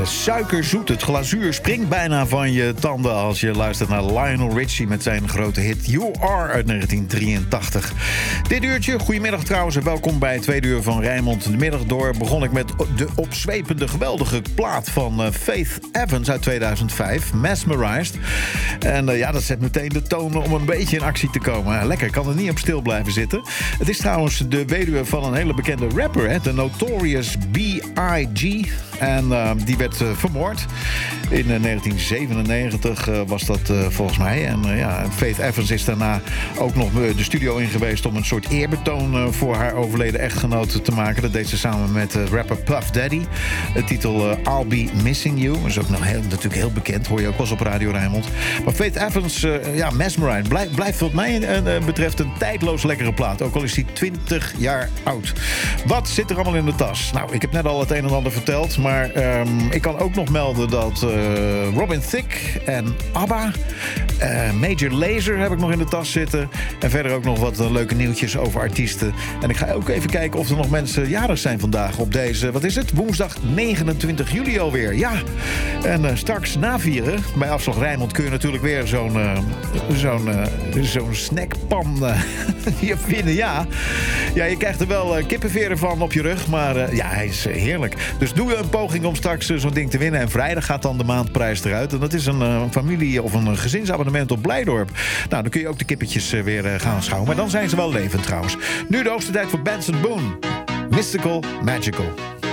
Suikerzoet, het glazuur springt bijna van je tanden als je luistert naar Lionel Richie met zijn grote hit You Are uit 1983. Dit uurtje, goedemiddag trouwens en welkom bij het tweede uur van Rijnmond de Middag Door. Begon ik met de opzwepende, geweldige plaat van Faith Evans uit 2005, Mesmerized. En dat zet meteen de toon om een beetje in actie te komen. Lekker, kan er niet op stil blijven zitten. Het is trouwens de weduwe van een hele bekende rapper, hè, de Notorious B.I.G. En die werd vermoord. In 1997 was dat volgens mij. En Faith Evans is daarna ook nog de studio in geweest om een soort eerbetoon voor haar overleden echtgenoot te maken. Dat deed ze samen met rapper Puff Daddy. De titel I'll Be Missing You. Dat is ook nog natuurlijk heel bekend. Hoor je ook wel eens op Radio Rijnmond. Maar Faith Evans, Mesmerized, blijft wat mij betreft een tijdloos lekkere plaat. Ook al is hij 20 jaar oud. Wat zit er allemaal in de tas? Nou, ik heb net al het een en ander verteld. Maar ik kan ook nog melden dat Robin Thicke en ABBA, Major Lazer heb ik nog in de tas zitten. En verder ook nog wat leuke nieuwtjes over artiesten. En ik ga ook even kijken of er nog mensen jarig zijn vandaag op deze, wat is het? Woensdag 29 juli alweer. Ja, en straks na vieren, bij Afslag Rijnmond, kun je natuurlijk weer zo'n snackpan hier vinden. Ja, je krijgt er wel kippenveren van op je rug, maar hij is heerlijk. Dus doe een poging om straks zo'n ding te winnen. En vrijdag gaat dan de maandprijs eruit. En dat is een familie- of een gezinsabonnement op Blijdorp. Nou, dan kun je ook de kippetjes weer gaan schouwen. Maar dan zijn ze wel levend trouwens. Nu de hoogste tijd voor Benson Boone. Mystical, Magical.